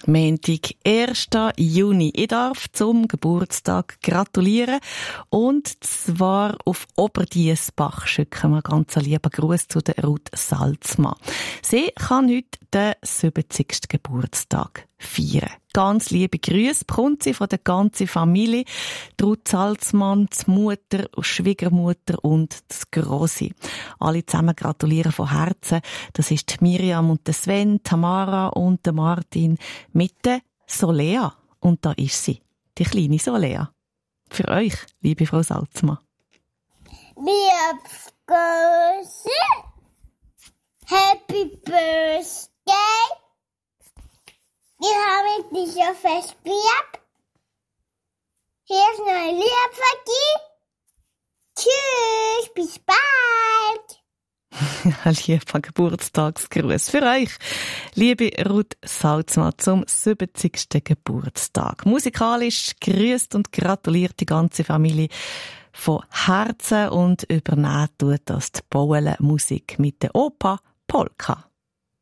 Montag, 1. Juni. Ich darf zum Geburtstag gratulieren. Und zwar auf Oberdiessbach schicken wir ganz einen lieben Gruß zu der Ruth Salzmann. Sie kann heute den 70. Geburtstag feiern. Ganz liebe Grüße bekommt sie von der ganzen Familie. Die Ruth Salzmann, die Mutter, die Schwiegermutter und das Grossi. Alle zusammen gratulieren von Herzen. Das ist die Miriam und der Sven, Tamara und der Martin mit der Solea. Und da ist sie, die kleine Solea. Für euch, liebe Frau Salzmann. Liebes Grüße. Happy Birthday. Ich habe mich so fest lieb. Hier ist noch ein Lied für dich. Tschüss, bis bald. Ein lieber Geburtstagsgruß für euch, liebe Ruth Salzmann, zum 70. Geburtstag. Musikalisch grüßt und gratuliert die ganze Familie von Herzen und übernehmen tut das die Bauele Musik mit der Opa Polka.